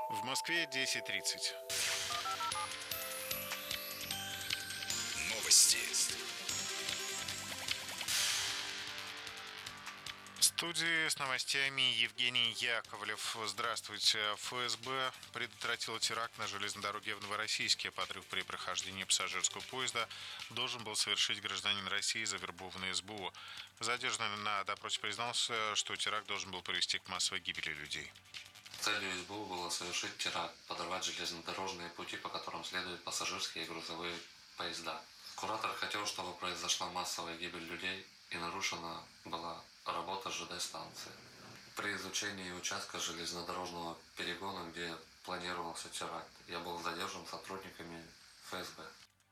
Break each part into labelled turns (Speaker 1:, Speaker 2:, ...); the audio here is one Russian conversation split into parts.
Speaker 1: В Москве 10:30.
Speaker 2: Новости.
Speaker 1: В студии с новостями Евгений Яковлев. Здравствуйте. ФСБ предотвратила теракт на железной дороге в Новороссийске. Подрыв при прохождении пассажирского поезда должен был совершить гражданин России, завербованный СБУ. Задержанный на допросе признался, что теракт должен был привести к массовой гибели людей.
Speaker 3: Целью СБУ было совершить теракт, подорвать железнодорожные пути, по которым следуют пассажирские и грузовые поезда. Куратор хотел, чтобы произошла массовая гибель людей и нарушена была работа ЖД-станции. При изучении участка железнодорожного перегона, где планировался теракт, я был задержан сотрудниками ФСБ.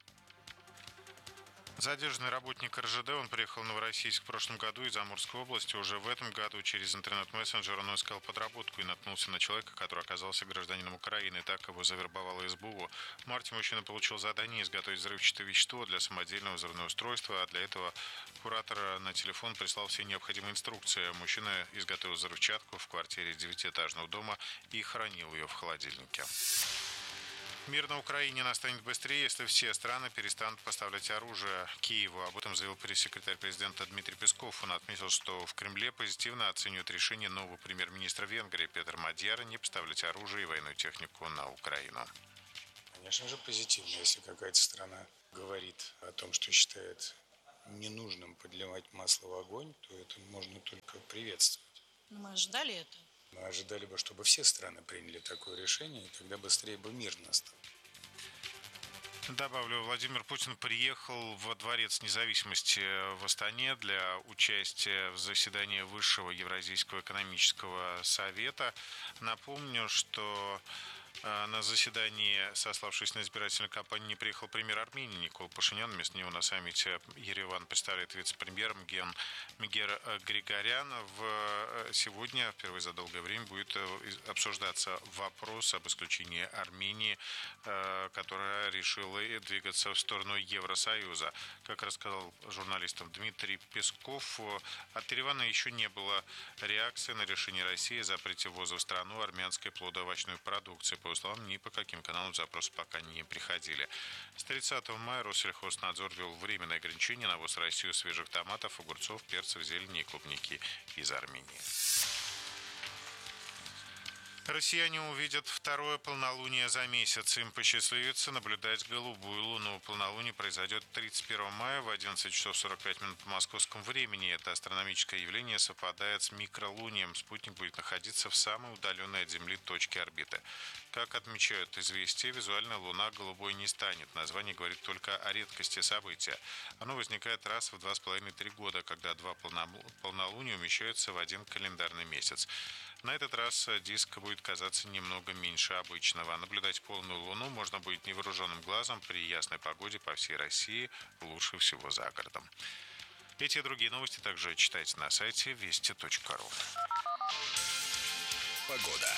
Speaker 1: Задержанный работник РЖД, он приехал в Новороссийск в прошлом году из Амурской области. Уже в этом году через интернет-мессенджер он искал подработку и наткнулся на человека, который оказался гражданином Украины. Так его завербовало СБУ. В марте мужчина получил задание изготовить взрывчатое вещество для самодельного взрывного устройства, а для этого куратор на телефон прислал все необходимые инструкции. Мужчина изготовил взрывчатку в квартире 9-этажного дома и хранил ее в холодильнике. Мир на Украине настанет быстрее, если все страны перестанут поставлять оружие Киеву. Об этом заявил пресс-секретарь президента Дмитрий Песков. Он отметил, что в Кремле позитивно оценивают решение нового премьер-министра Венгрии Петера Мадьяра не поставлять оружие и военную технику на Украину.
Speaker 4: Конечно же, позитивно, если какая-то страна говорит о том, что считает ненужным подливать масло в огонь, то это можно только приветствовать.
Speaker 5: Но мы ожидали это.
Speaker 4: Мы ожидали бы, чтобы все страны приняли такое решение, и тогда быстрее бы мир настал.
Speaker 1: Добавлю, Владимир Путин приехал во Дворец независимости в Астане для участия в заседании Высшего Евразийского экономического совета. Напомню, что на заседании, сославшись на избирательную кампанию, не приехал премьер Армении Никол Пашинян. Вместо него на саммите Ереван представляет вице-премьер Мигер Григорян. Сегодня, впервые за долгое время, будет обсуждаться вопрос об исключении Армении, которая решила двигаться в сторону Евросоюза. Как рассказал журналистам Дмитрий Песков, от Еревана еще не было реакции на решение России о запрете ввоза в страну армянской плодоовощной продукции. По его словам, ни по каким каналам запросы пока не приходили. С 30 мая Россельхознадзор ввел временное ограничение на ввоз в Россию свежих томатов, огурцов, перцев, зелени и клубники из Армении. Россияне увидят второе полнолуние за месяц. Им посчастливится наблюдать голубую луну. Полнолуние произойдет 31 мая в 11 часов 45 минут по московскому времени. Это астрономическое явление совпадает с микролунием. Спутник будет находиться в самой удаленной от Земли точке орбиты. Как отмечают известия, визуально Луна голубой не станет. Название говорит только о редкости события. Оно возникает раз в 2,5-3 года, когда два полнолуния умещаются в один календарный месяц. На этот раз диск будет казаться немного меньше обычного. Наблюдать полную луну можно будет невооруженным глазом при ясной погоде по всей России, лучше всего за городом. Эти и другие новости также читайте на сайте вести.ру.
Speaker 2: Погода.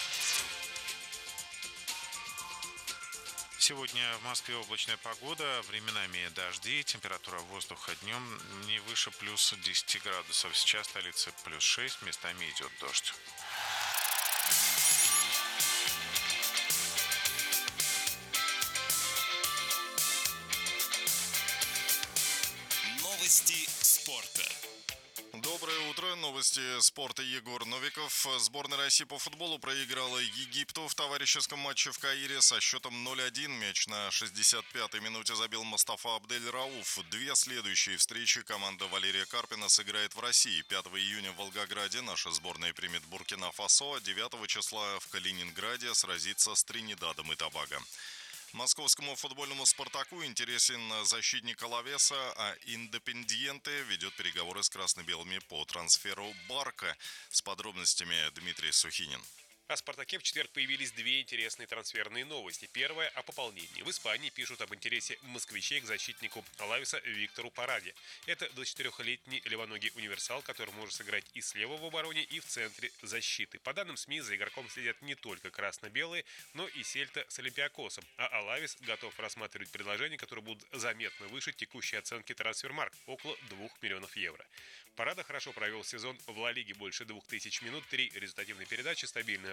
Speaker 1: Сегодня в Москве облачная погода, временами дожди, температура воздуха днем не выше плюс 10 градусов. Сейчас в столице плюс 6, местами идет дождь.
Speaker 2: Новости спорта.
Speaker 6: Доброе утро. Новости спорта. Егор Новиков. Сборная России по футболу проиграла Египту в товарищеском матче в Каире со счетом 0-1. Мяч на 65-й минуте забил Мустафа Абдель-Рауф. Две следующие встречи команда Валерия Карпина сыграет в России. 5 июня в Волгограде наша сборная примет Буркина-Фасо. 9 числа в Калининграде сразится с Тринидадом и Тобаго. Московскому футбольному «Спартаку» интересен защитник Алавеса, а «Индепендьенте» ведет переговоры с красно-белыми по трансферу Барка. С подробностями Дмитрий Сухинин.
Speaker 7: О «Спартаке» в четверг появились две интересные трансферные новости. Первая – о пополнении. В Испании пишут об интересе москвичей к защитнику Алавеса Виктору Параде. Это 24-летний левоногий универсал, который может сыграть и слева в обороне, и в центре защиты. По данным СМИ, за игроком следят не только красно-белые, но и Сельта с Олимпиакосом. А Алавес готов рассматривать предложения, которые будут заметно выше текущей оценки Трансфермаркт – около 2 миллионов евро. Парада хорошо провел сезон в Ла Лиге, больше 2000 минут, 3 результативные передачи, стабильная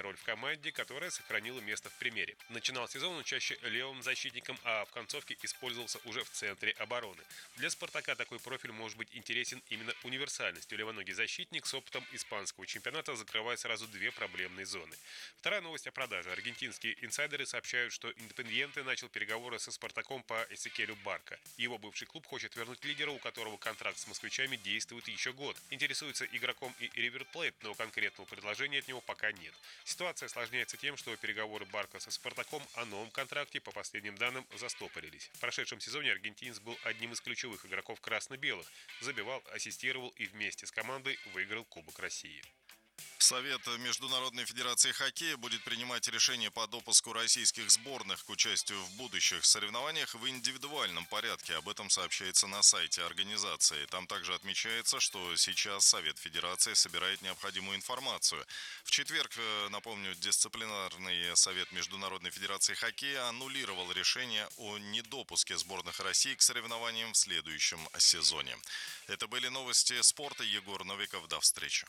Speaker 7: роль в команде, которая сохранила место в премьере. Начинал сезон он чаще левым защитником, а в концовке использовался уже в центре обороны. Для «Спартака» такой профиль может быть интересен именно универсальностью. Левоногий защитник с опытом испанского чемпионата закрывает сразу две проблемные зоны. Вторая новость о продаже. Аргентинские инсайдеры сообщают, что «Индепендьенте» начал переговоры со «Спартаком» по Эзекиэлю Барко. Его бывший клуб хочет вернуть лидера, у которого контракт с москвичами действует еще год. Интересуется игроком и Ривер Плейт, но конкретного предложения от него пока нет. Ситуация осложняется тем, что переговоры Барко со «Спартаком» о новом контракте, по последним данным, застопорились. В прошедшем сезоне аргентинец был одним из ключевых игроков красно-белых. Забивал, ассистировал и вместе с командой выиграл Кубок России.
Speaker 6: Совет Международной Федерации Хоккея будет принимать решение по допуску российских сборных к участию в будущих соревнованиях в индивидуальном порядке. Об этом сообщается на сайте организации. Там также отмечается, что сейчас Совет Федерации собирает необходимую информацию. В четверг, напомню, дисциплинарный Совет Международной Федерации Хоккея аннулировал решение о недопуске сборных России к соревнованиям в следующем сезоне. Это были новости спорта. Егор Новиков. До встречи.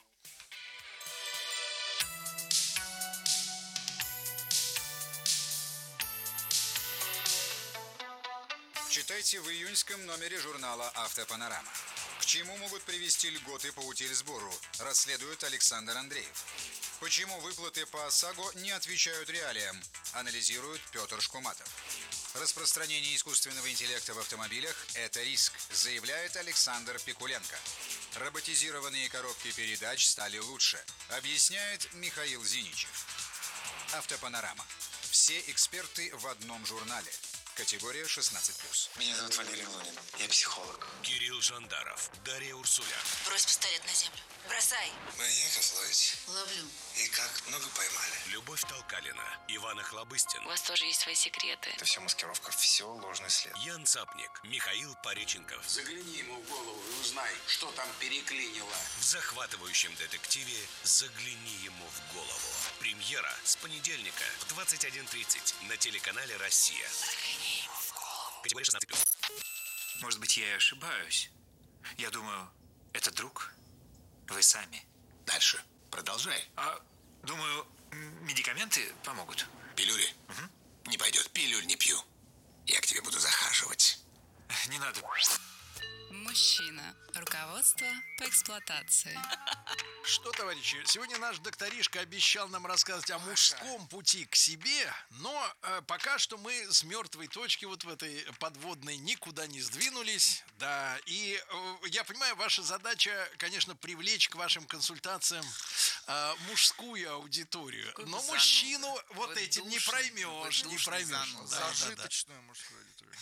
Speaker 2: Читайте в июньском номере журнала «Автопанорама». К чему могут привести льготы по утильсбору, расследует Александр Андреев. Почему выплаты по ОСАГО не отвечают реалиям, анализирует Петр Шкуматов. Распространение искусственного интеллекта в автомобилях – это риск, заявляет Александр Пикуленко. Роботизированные коробки передач стали лучше, объясняет Михаил Зиничев. Автопанорама. Все эксперты в одном журнале. Категория 16+.
Speaker 5: Меня зовут Валерий Лунин. Я психолог.
Speaker 8: Кирилл Жандаров. Дарья Урсулян.
Speaker 9: Брось пистолет на землю. Бросай.
Speaker 5: Маньяков ловите?
Speaker 9: Ловлю.
Speaker 5: И как? Много поймали?
Speaker 8: Любовь Толкалина. Иван Охлобыстин.
Speaker 9: У вас тоже есть свои секреты.
Speaker 5: Это все маскировка, все ложный след.
Speaker 8: Ян Цапник. Михаил Пореченков.
Speaker 10: Загляни ему в голову и узнай, что там переклинило.
Speaker 8: В захватывающем детективе «Загляни ему в голову». Премьера с понедельника в 21:30 на телеканале «Россия».
Speaker 9: Загляни ему в голову.
Speaker 8: Категория 16+.
Speaker 11: Может быть, я и ошибаюсь. Я думаю, это друг. Вы сами.
Speaker 10: Дальше. Продолжай.
Speaker 11: Думаю, медикаменты помогут.
Speaker 10: Пилюли? Угу. Не пойдет. Пилюль не пью. Я к тебе буду захаживать.
Speaker 11: Не надо.
Speaker 12: Мужчина. Руководство по эксплуатации.
Speaker 13: Что, товарищи, сегодня наш докторишка обещал нам рассказать о мужском пути к себе, но пока что мы с мертвой точки вот в этой подводной никуда не сдвинулись. Да, и я понимаю, ваша задача, конечно, привлечь к вашим консультациям мужскую аудиторию. Но мужчину вот этим не проймешь, не проймешь.
Speaker 14: Зажиточную мужскую аудиторию.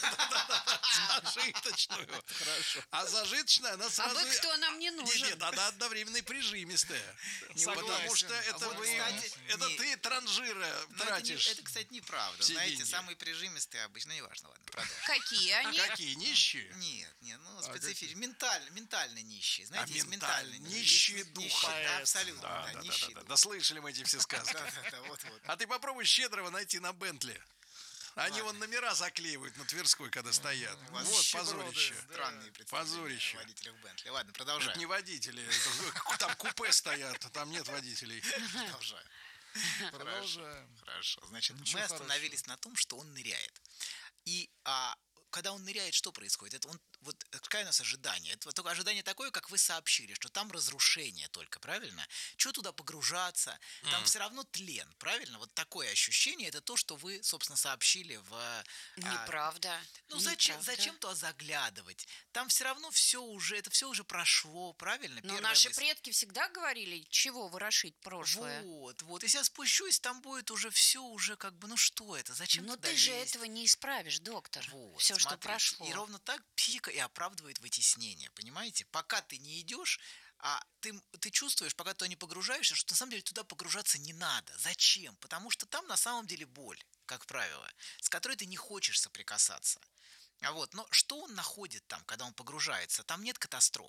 Speaker 13: Зажиточную. Хорошо. А зажиточная, она сразу...
Speaker 15: А вы кто нам не нужен?
Speaker 13: Нет, она одновременно и прижимистая.
Speaker 14: Согласен.
Speaker 13: Потому что это
Speaker 14: вот,
Speaker 13: вы...
Speaker 14: кстати,
Speaker 13: это ты транжира тратишь.
Speaker 16: Это, кстати, неправда. Знаете, самые прижимистые обычно, неважно, ладно, продолжим.
Speaker 15: Какие они?
Speaker 13: Какие, нищие?
Speaker 16: Нет, ну, специфически. Ментально нищие. Знаете, есть
Speaker 13: ментально нищие духа.
Speaker 16: Да, абсолютно, да, нищие.
Speaker 13: Да, слышали мы эти все сказки.
Speaker 16: Вот.
Speaker 13: А ты попробуй щедрого найти на Бентли. Они вон номера заклеивают на Тверской, когда стоят. Вот позорище.
Speaker 16: Странные представления о водителях Бентли. Ладно, продолжаем.
Speaker 13: Это не водители. Там купе стоят, там нет водителей.
Speaker 16: Продолжаем. Хорошо. Значит, мы остановились на том, что он ныряет. И когда он ныряет, что происходит? Это какое у нас ожидание? Это только ожидание такое, как вы сообщили, что там разрушение только, правильно? Чего туда погружаться? Там все равно тлен, правильно? Вот такое ощущение, это то, что вы, собственно, сообщили в...
Speaker 15: Неправда.
Speaker 16: Ну, зачем туда заглядывать? Там все равно все уже прошло, правильно?
Speaker 15: Но наши предки всегда говорили, чего ворошить прошлое.
Speaker 16: Вот. Если я спущусь, там будет уже все уже как бы, ну что это? Зачем
Speaker 15: Но
Speaker 16: туда
Speaker 15: ты
Speaker 16: лезть?
Speaker 15: же этого не исправишь, доктор. Все,
Speaker 16: Смотрите,
Speaker 15: что прошло.
Speaker 16: И ровно так психика и оправдывает вытеснение, понимаете? Пока ты не идешь, ты чувствуешь, пока ты не погружаешься, что на самом деле туда погружаться не надо. Зачем? Потому что там на самом деле боль, как правило, с которой ты не хочешь соприкасаться. Но что он находит там, когда он погружается? Там нет катастрофы.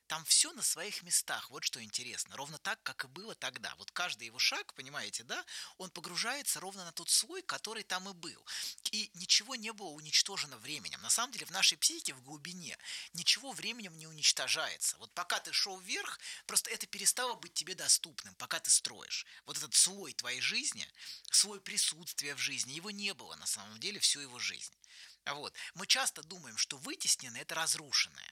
Speaker 16: там все на своих местах. Вот что интересно. Ровно так, как и было тогда. Вот каждый его шаг, понимаете, да, он погружается ровно на тот слой, который там и был. И ничего не было уничтожено временем. На самом деле в нашей психике, в глубине, ничего временем не уничтожается. Вот пока ты шел вверх, просто это перестало быть тебе доступным, пока ты строишь. Вот этот слой твоей жизни, слой присутствия в жизни, его не было на самом деле всю его жизнь. Вот. Мы часто думаем, что вытесненное – это разрушенное.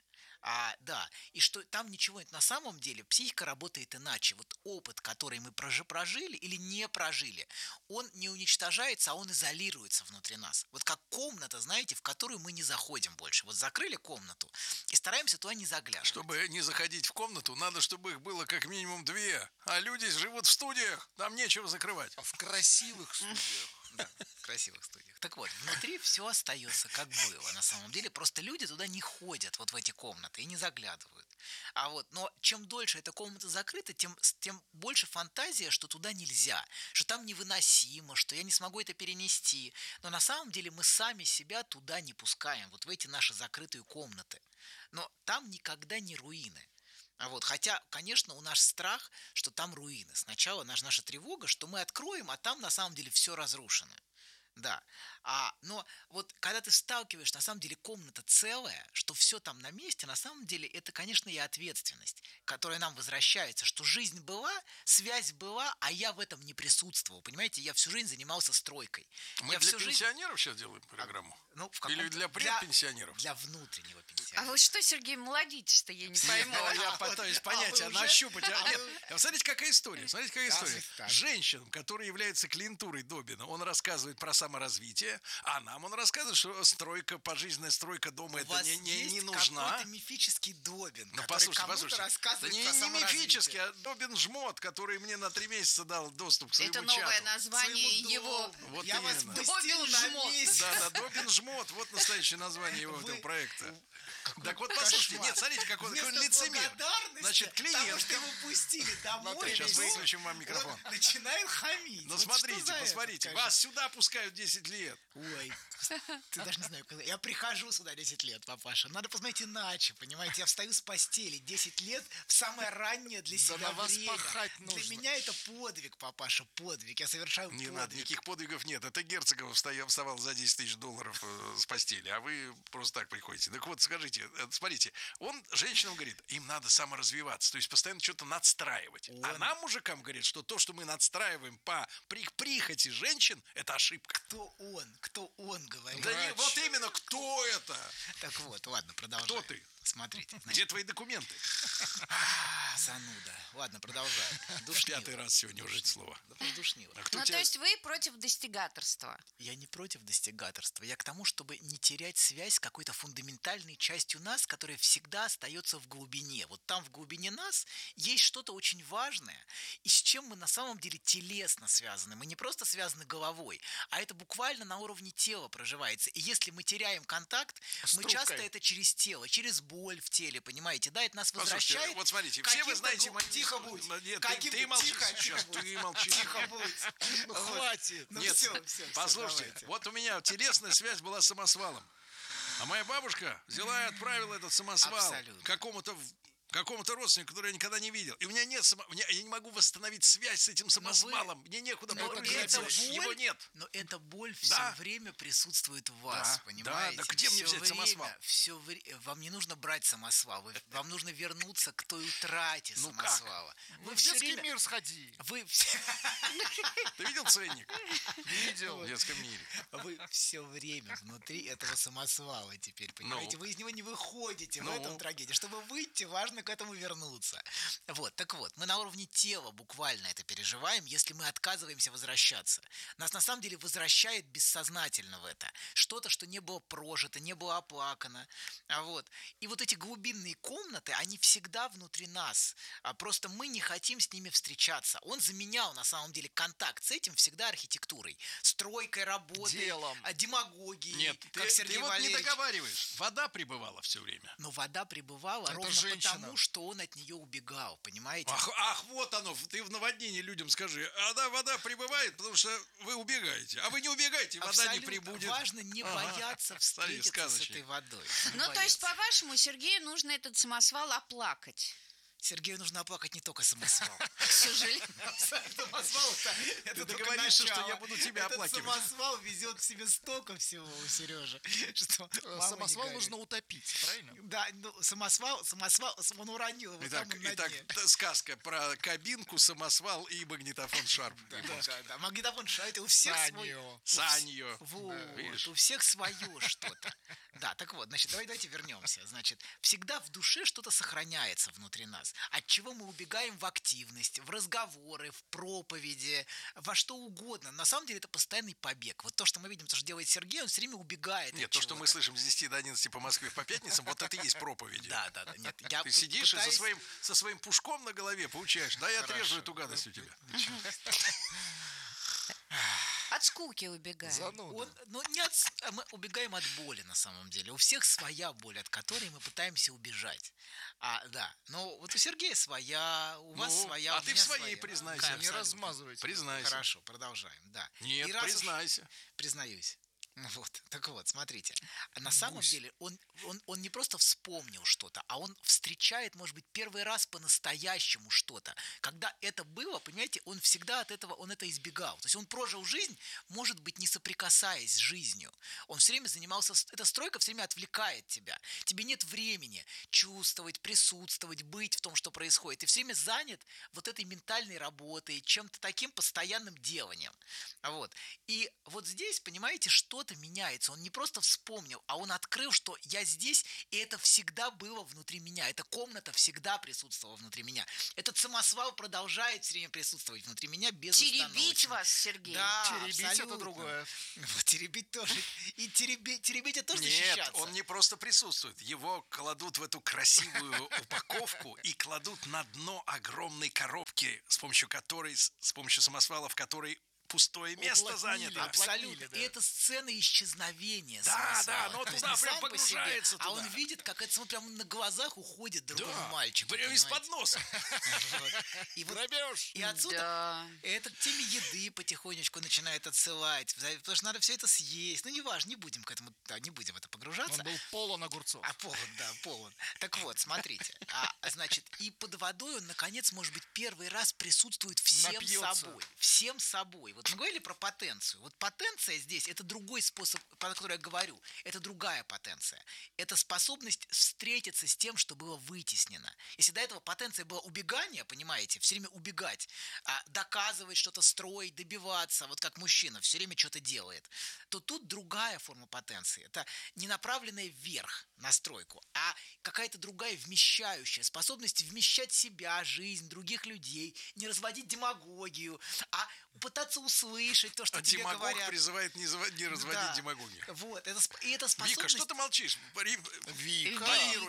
Speaker 16: Да, и что там ничего нет. На самом деле психика работает иначе. Вот опыт, который мы прожили или не прожили, он не уничтожается, а он изолируется внутри нас. Вот как комната, знаете, в которую мы не заходим больше. Вот закрыли комнату и стараемся туда не заглядывать.
Speaker 13: Чтобы не заходить в комнату, надо, чтобы их было как минимум 2. А люди живут в студиях, там нечего закрывать.
Speaker 14: В красивых студиях.
Speaker 16: Да, в красивых студиях. Так вот, внутри все остается как было. На самом деле, просто люди туда не ходят, вот в эти комнаты, и не заглядывают. Но чем дольше эта комната закрыта, тем больше фантазия, что туда нельзя, что там невыносимо, что я не смогу это перенести. Но на самом деле мы сами себя туда не пускаем, вот в эти наши закрытые комнаты. Но там никогда не руины. Хотя, конечно, у нас страх, что там руины. Сначала наша тревога, что мы откроем, а там на самом деле все разрушено. Да. Но вот когда ты сталкиваешься, на самом деле комната целая, что все там на месте, на самом деле это, конечно, и ответственность, которая нам возвращается, что жизнь была, связь была, а я в этом не присутствовал. Понимаете, я всю жизнь занимался стройкой.
Speaker 13: Мы для пенсионеров сейчас делаем программу? Или для предпенсионеров?
Speaker 16: Для внутреннего пенсионера.
Speaker 15: А вы что, Сергей, молодите-то, я не пойму.
Speaker 13: Я пытаюсь понять, нащупать. Нет, смотрите, какая история. Женщинам, которые являются клиентурой Добина, он рассказывает про саморазвитие, а нам он рассказывает, что пожизненная стройка дома это не нужна.
Speaker 16: Какой-то мифический Добин,
Speaker 13: который кому-то рассказывает про саморазвитие. Не мифический, а Добин Жмот, который мне на 3 месяца дал доступ к своему чату.
Speaker 15: Это новое название его.
Speaker 13: Вот
Speaker 16: я
Speaker 13: именно.
Speaker 16: Добин Жмот.
Speaker 13: Да, Добин Жмот, вот настоящее название его этого проекта. Так вот, послушайте, нет, смотрите, какой лицемер. Значит, клиент...
Speaker 16: Потому что его пустили домой.
Speaker 13: Сейчас выключим вам микрофон.
Speaker 16: Начинает хамить.
Speaker 13: Ну, посмотрите, вас сюда пускают 10 лет.
Speaker 16: Ой, ты даже не знаю, когда... Я прихожу сюда 10 лет, папаша. Надо посмотреть иначе, понимаете? Я встаю с постели 10 лет в самое раннее для себя время. Для меня это подвиг, папаша, подвиг. Я совершаю подвиг.
Speaker 13: Не надо, никаких подвигов нет. Это Герцогов вставал за 10 тысяч долларов с постели, а вы просто так приходите. Так вот, скажите, смотрите, он женщинам говорит, им надо саморазвиваться, то есть постоянно что-то надстраивать. А нам, мужикам, говорит, что то, что мы надстраиваем по прихоти женщин, это ошибка.
Speaker 16: Кто он говорит?
Speaker 13: Да не, вот именно, кто это?
Speaker 16: Так вот, ладно, продолжай.
Speaker 13: Кто ты?
Speaker 16: Смотрите.
Speaker 13: Где твои документы?
Speaker 16: Зануда. Ладно, продолжай.
Speaker 13: Душнило. 5-й раз сегодня уже это слово.
Speaker 16: Да, душнило.
Speaker 15: То есть вы против достигаторства?
Speaker 16: Я не против достигаторства. Я к тому, чтобы не терять связь с какой-то фундаментальной частью нас, которая всегда остается в глубине. Вот там в глубине нас есть что-то очень важное, и с чем мы на самом деле телесно связаны. Мы не просто связаны головой, а это буквально на уровне тела проживается. И если мы теряем контакт, мы часто это через тело, через боль в теле, понимаете? Да, это нас возвращает.
Speaker 13: Вот смотрите, все вы знаете...
Speaker 16: Тихо будь.
Speaker 13: Нет, ты молчи. Сейчас ты молчи.
Speaker 16: Тихо будь.
Speaker 13: Хватит. Нет, послушайте, вот у меня телесная связь была с самосвалом. А моя бабушка взяла и отправила этот самосвал какому-то родственнику, который я никогда не видел. И у меня нет я не могу восстановить связь с этим самосвалом. Мне некуда погрузиться. Его нет.
Speaker 16: Но эта боль все время присутствует в вас, понимаете?
Speaker 13: Да, где мне взять самосвал?
Speaker 16: Вам не нужно брать самосвал. Вам нужно вернуться к той утрате самосвала.
Speaker 14: Вы в детский мир сходи.
Speaker 13: Ты видел ценник?
Speaker 14: Видел.
Speaker 13: В детском мире.
Speaker 16: Вы все время внутри этого самосвала теперь, понимаете? Вы из него не выходите, в этом трагедия. Чтобы выйти, важно к этому вернуться. Так вот, мы на уровне тела буквально это переживаем, если мы отказываемся возвращаться. Нас на самом деле возвращает бессознательно в это. Что-то, что не было прожито, не было оплакано. И вот эти глубинные комнаты, они всегда внутри нас. Просто мы не хотим с ними встречаться. Он заменял на самом деле контакт с этим всегда архитектурой, стройкой, работой,
Speaker 14: делом,
Speaker 16: демагогией.
Speaker 13: Нет,
Speaker 16: как Сергей
Speaker 13: ты
Speaker 16: Валерьевич.
Speaker 13: не договариваешь. Вода пребывала все время.
Speaker 16: Но вода пребывала
Speaker 14: это
Speaker 16: ровно
Speaker 14: женщина.
Speaker 16: потому,
Speaker 13: Да.
Speaker 16: что он от нее убегал, понимаете?
Speaker 13: Ах, вот оно, ты в наводнении людям скажи, вода прибывает, потому что вы убегаете, а вы не убегаете, вода не прибудет.
Speaker 16: Важно не бояться встретиться с этой водой.
Speaker 15: Ну, то есть, по-вашему, Сергею нужно этот самосвал оплакать?
Speaker 16: Сергею нужно оплакать не только самосвал.
Speaker 15: К сожалению.
Speaker 16: Ты
Speaker 13: договоришься, что я буду тебя оплакивать.
Speaker 16: Этот самосвал везет в себе столько всего у Сережи, что
Speaker 14: самосвал нужно утопить, правильно?
Speaker 16: Да, ну, самосвал, он уронил его там на
Speaker 13: Итак,
Speaker 16: дне.
Speaker 13: сказка про кабинку, самосвал и магнитофон Шарп.
Speaker 16: Да, магнитофон Шарп, это у всех свое.
Speaker 13: Саньо.
Speaker 16: Вот, у всех свое что-то. Да, так вот, значит, давайте вернемся. Значит, всегда в душе что-то сохраняется внутри нас. От чего мы убегаем в активность, в разговоры, в проповеди, во что угодно. На самом деле это постоянный побег. Вот то, что мы видим, то, что делает Сергей, он все время убегает.
Speaker 13: Нет, то, что мы слышим с 10 до 11 по Москве по пятницам, вот это и есть проповеди.
Speaker 16: Да. Нет,
Speaker 13: ты сидишь и со своим пушком на голове поучаешь. Да, я отрежу эту гадость у тебя.
Speaker 15: От скуки убегаем.
Speaker 16: Мы убегаем от боли, на самом деле. У всех своя боль, от которой мы пытаемся убежать. Да. Но вот у Сергея своя, у вас своя,
Speaker 13: а ты в своей признайся.
Speaker 14: Не размазывайте.
Speaker 13: Признайся.
Speaker 16: Хорошо, продолжаем, да.
Speaker 13: Нет, признайся.
Speaker 16: Признаюсь. Вот, так вот, смотрите. На самом деле он не просто вспомнил что-то, а он встречает, может быть, первый раз по-настоящему что-то. Когда это было, понимаете, он всегда от этого, он это избегал. То есть он прожил жизнь, может быть, не соприкасаясь с жизнью. Он все время занимался, эта стройка все время отвлекает тебя. Тебе нет времени чувствовать, присутствовать, быть в том, что происходит. Ты все время занят вот этой ментальной работой, чем-то таким постоянным деланием. Вот. И вот здесь, понимаете, что-то меняется. Он не просто вспомнил, а он открыл, что я здесь, и это всегда было внутри меня. Эта комната всегда присутствовала внутри меня. Этот самосвал продолжает все время присутствовать внутри меня безостановочно.
Speaker 15: Теребить вас, Сергей.
Speaker 16: Да,
Speaker 14: теребить
Speaker 16: абсолютно.
Speaker 14: Это другое.
Speaker 16: Вот, теребить тоже. И теребить это тоже
Speaker 13: Нет,
Speaker 16: защищаться.
Speaker 13: он не просто присутствует. Его кладут в эту красивую упаковку и кладут на дно огромной коробки, с помощью самосвала, в которой пустое место занято.
Speaker 16: Абсолютно. Да. И это сцена исчезновения.
Speaker 13: Да, но туда прям погружается туда.
Speaker 16: А он видит, как это прямо на глазах уходит другому мальчику.
Speaker 13: Прям из-под носа.
Speaker 16: И отсюда это к теме еды потихонечку начинает отсылать. Потому что надо все это съесть. Ну, неважно, не будем к этому, не будем в это погружаться.
Speaker 14: Он был полон огурцов.
Speaker 16: Полон. Так вот, смотрите. Значит, и под водой он, наконец, может быть, первый раз присутствует всем собой. Вот мы говорили про потенцию. Вот потенция здесь – это другой способ, про который я говорю. Это другая потенция. Это способность встретиться с тем, что было вытеснено. Если до этого потенция была убегание, понимаете, все время убегать, доказывать что-то, строить, добиваться, вот как мужчина все время что-то делает, то тут другая форма потенции. Это не направленная вверх на стройку, а какая-то другая вмещающая способность вмещать себя, жизнь, других людей, не разводить демагогию, а пытаться услышать то, что тебе говорят.
Speaker 13: А демагог призывает не разводить демагогию.
Speaker 16: Вот, это способность...
Speaker 13: Вика, что ты молчишь? Вика.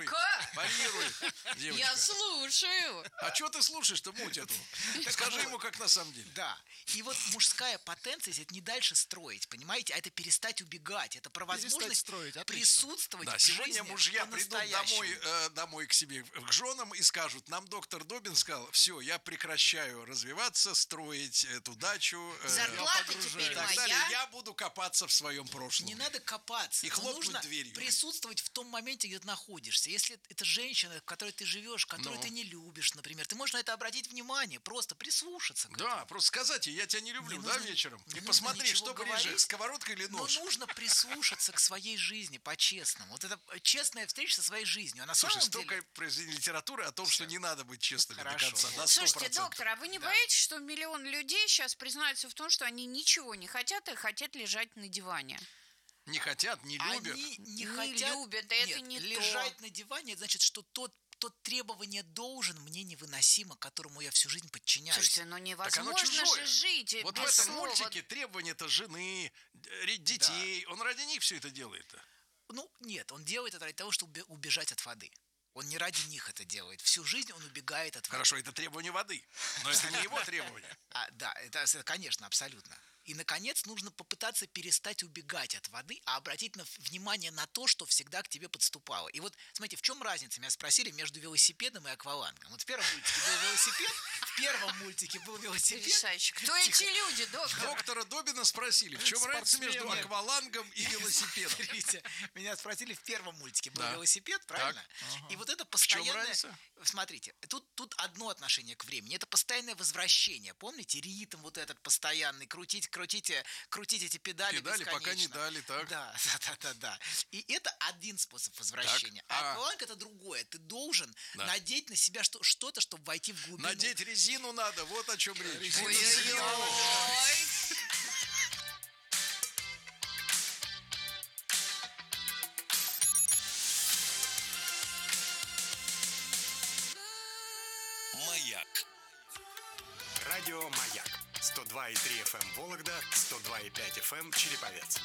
Speaker 13: Парируй, девочка.
Speaker 15: Я слушаю.
Speaker 13: А что ты слушаешь-то, муть эту? Скажи ему, как на самом деле.
Speaker 16: Да. И вот мужская потенция, это не дальше строить, понимаете, а это перестать убегать. Это про возможность присутствовать в жизни.
Speaker 13: Сегодня мужья придут домой к себе, к женам и скажут, нам доктор Добин сказал, все, я прекращаю развиваться, строить эту дачу.
Speaker 15: Зарплата теперь моя.
Speaker 13: Я буду копаться в своем прошлом.
Speaker 16: Не надо копаться.
Speaker 13: И хлопнуть дверью.
Speaker 16: Присутствовать в том моменте, где ты находишься. Если это женщина, в которой ты живешь, которую ты не любишь, например, ты можешь на это обратить внимание, просто прислушаться к этому.
Speaker 13: Да, просто сказать ей, я тебя не люблю, вечером. И посмотри, что ближе, сковородка или нож.
Speaker 16: Но нужно прислушаться к своей жизни по-честному. Вот это честная встреча со своей жизнью. А на
Speaker 13: Слушай,
Speaker 16: самом
Speaker 13: столько произведений литературы о том, что не надо быть честными до конца.
Speaker 15: Слушайте, доктор, а вы не боитесь, что миллион людей сейчас признаются в том, что они ничего не хотят и хотят лежать на диване?
Speaker 13: Не хотят, не любят.
Speaker 16: Они не любят, это не лежать на диване, это значит, что тот требование должен мне невыносимо, которому я всю жизнь подчиняюсь.
Speaker 15: Слушайте, но невозможно же жить
Speaker 13: вот
Speaker 15: без
Speaker 13: в этом
Speaker 15: слова.
Speaker 13: мультике требования-то жены, детей, он ради них все это делает-то.
Speaker 16: Ну, нет, он делает это ради того, чтобы убежать от воды. Он не ради них это делает. Всю жизнь он убегает от воды.
Speaker 13: Хорошо, это требование воды, но это не его требование.
Speaker 16: Да, это, конечно, абсолютно. И, наконец, нужно попытаться перестать убегать от воды, а обратить внимание на то, что всегда к тебе подступало. И вот, смотрите, в чем разница, меня спросили, между велосипедом и аквалангом. Вот в первом мультике был велосипед, в первом мультике был велосипед.
Speaker 15: Потрясающе. Кто эти люди, доктор?
Speaker 13: Доктора Добина спросили, в чем разница между аквалангом и велосипедом?
Speaker 16: Смотрите, меня спросили, в первом мультике был велосипед, правильно? И вот это постоянное...
Speaker 13: В чем разница?
Speaker 16: Смотрите, тут одно отношение к времени. Это постоянное возвращение. Помните, ритм вот этот постоянный, крутить эти педали
Speaker 13: пока не дали, так?
Speaker 16: Да. И это один способ возвращения. А акваланг это другое. Ты должен надеть на себя что-то, чтобы войти в глубину.
Speaker 13: Надеть резину надо, вот о чем речь.
Speaker 8: Маяк.
Speaker 17: Радио «Маяк». 102,3 FM Вологда, 102,5 FM Череповец.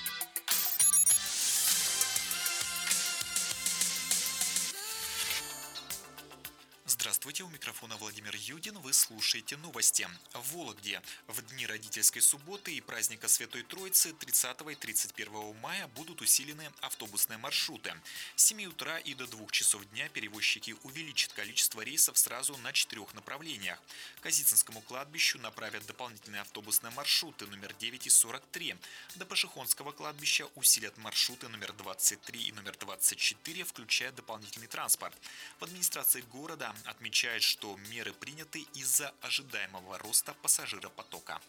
Speaker 18: Здравствуйте, у микрофона Владимир Юдин, вы слушаете новости. В Вологде в дни родительской субботы и праздника Святой Троицы 30 и 31 мая будут усилены автобусные маршруты. С 7 утра и до 2 часов дня перевозчики увеличат количество рейсов сразу на 4 направлениях. К Казицинскому кладбищу направят дополнительные автобусные маршруты номер 9 и 43. До Пашихонского кладбища усилят маршруты номер 23 и номер 24, включая дополнительный транспорт. В администрации города отмечает, что меры приняты из-за ожидаемого роста пассажиропотока.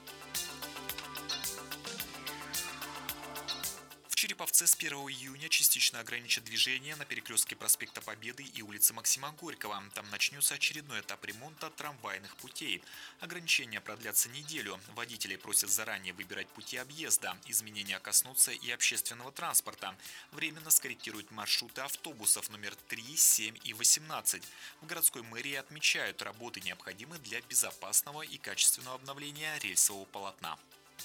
Speaker 18: В Череповце с 1 июня частично ограничат движение на перекрестке проспекта Победы и улицы Максима Горького. Там начнется очередной этап ремонта трамвайных путей. Ограничения продлятся неделю. Водителей просят заранее выбирать пути объезда. Изменения коснутся и общественного транспорта. Временно скорректируют маршруты автобусов номер 3, 7 и 18. В городской мэрии отмечают, работы необходимы для безопасного и качественного обновления рельсового полотна.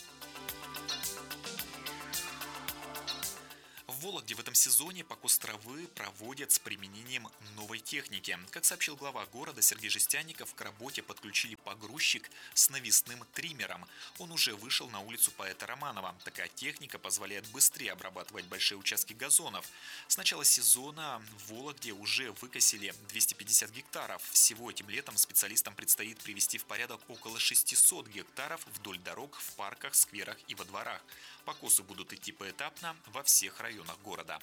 Speaker 18: В Вологде в этом сезоне покос травы проводят с применением новой техники. Как сообщил глава города Сергей Жестянников, к работе подключили погрузчик с навесным триммером. Он уже вышел на улицу поэта Романова. Такая техника позволяет быстрее обрабатывать большие участки газонов. С начала сезона в Вологде уже выкосили 250 гектаров. Всего этим летом специалистам предстоит привести в порядок около 600 гектаров вдоль дорог, в парках, скверах и во дворах. Покосы будут идти поэтапно во всех районах города.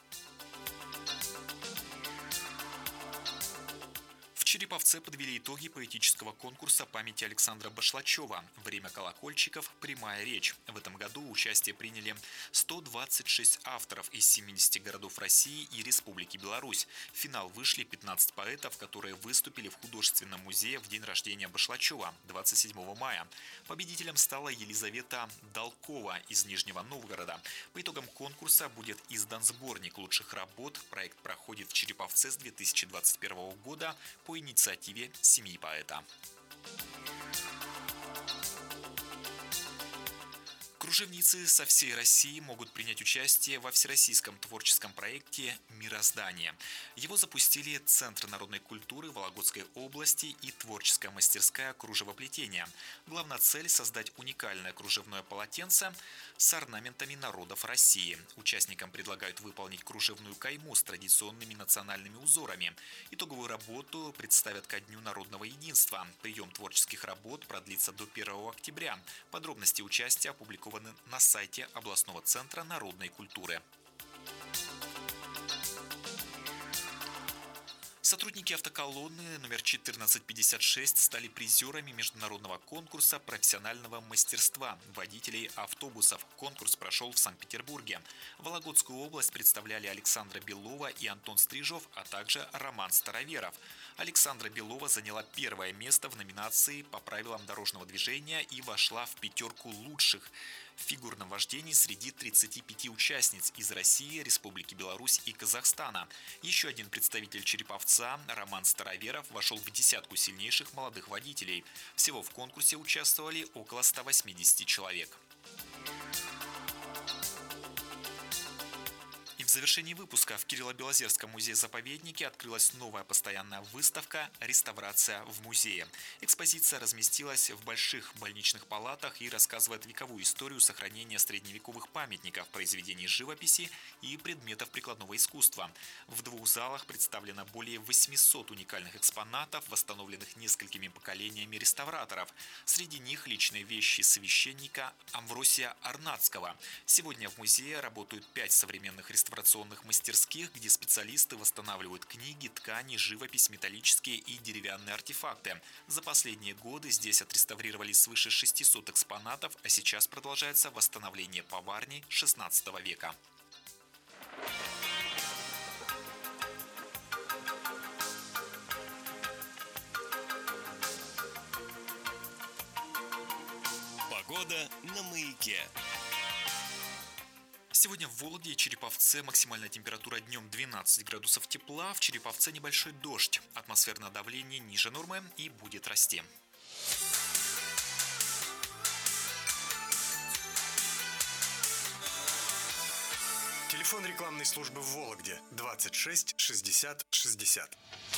Speaker 18: В Череповце подвели итоги поэтического конкурса памяти Александра Башлачева. Время колокольчиков. Прямая речь. В этом году участие приняли 126 авторов из 70 городов России и Республики Беларусь. В финал вышли 15 поэтов, которые выступили в художественном музее в день рождения Башлачева 27 мая. Победителем стала Елизавета Долкова из Нижнего Новгорода. По итогам конкурса будет издан сборник лучших работ. Проект проходит в Череповце с 2021 года по инициативе семьи поэта. Кружевницы со всей России могут принять участие во всероссийском творческом проекте «Мироздание». Его запустили Центр народной культуры Вологодской области и творческая мастерская кружевоплетения. Главная цель – создать уникальное кружевное полотенце с орнаментами народов России. Участникам предлагают выполнить кружевную кайму с традиционными национальными узорами. Итоговую работу представят ко Дню народного единства. Прием творческих работ продлится до 1 октября. Подробности участия опубликованы на сайте областного центра народной культуры. Сотрудники автоколонны номер 1456 стали призерами международного конкурса профессионального мастерства водителей автобусов. Конкурс прошел в Санкт-Петербурге. Вологодскую область представляли Александра Белова и Антон Стрижов, а также Роман Староверов. Александра Белова заняла первое место в номинации по правилам дорожного движения и вошла в 5 лучших в фигурном вождении среди 35 участниц из России, Республики Беларусь и Казахстана. Еще один представитель Череповца, Роман Староверов, вошел в 10 сильнейших молодых водителей. Всего в конкурсе участвовали около 180 человек. И в завершении выпуска в Кирилло-Белозерском музее-заповеднике открылась новая постоянная выставка «Реставрация в музее». Экспозиция разместилась в больших больничных палатах и рассказывает вековую историю сохранения средневековых памятников, произведений живописи и предметов прикладного искусства. В 2 залах представлено более 800 уникальных экспонатов, восстановленных несколькими поколениями реставраторов. Среди них личные вещи священника Амвросия Арнатского. Сегодня в музее работают 5 современных реставрационных мастерских, где специалисты восстанавливают книги, ткани, живопись, металлические и деревянные артефакты. За последние годы здесь отреставрировали свыше 600 экспонатов, а сейчас продолжается восстановление поварни XVI века.
Speaker 8: Погода на Маяке.
Speaker 18: Сегодня в Вологде и Череповце максимальная температура днем 12 градусов тепла, в Череповце небольшой дождь, атмосферное давление ниже нормы и будет расти.
Speaker 17: Телефон рекламной службы в Вологде 26 60 60.